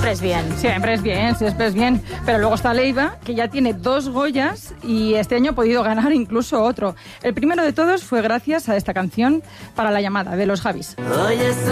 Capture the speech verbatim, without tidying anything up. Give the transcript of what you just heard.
siempre es bien. Siempre es bien, siempre es bien. Pero luego está Leiva, que ya tiene dos Goyas y este año ha podido ganar incluso otro. El primero de todos fue gracias a esta canción para la llamada de los Javis.